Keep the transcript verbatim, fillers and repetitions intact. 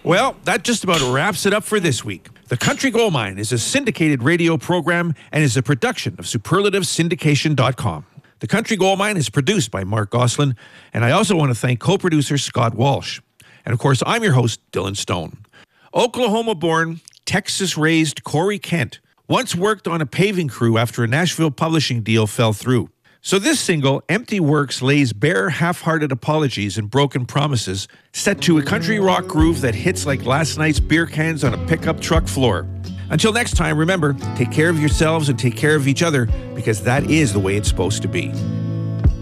Well, that just about wraps it up for this week. The Country Gold Mine is a syndicated radio program and is a production of superlative syndication dot com. The Country Gold Mine is produced by Mark Goslin, and I also want to thank co-producer Scott Walsh. And of course, I'm your host, Dylan Stone. Oklahoma-born, Texas-raised Corey Kent once worked on a paving crew after a Nashville publishing deal fell through. So this single, Empty Works, lays bare half-hearted apologies and broken promises, set to a country rock groove that hits like last night's beer cans on a pickup truck floor. Until next time, remember, take care of yourselves and take care of each other, because that is the way it's supposed to be.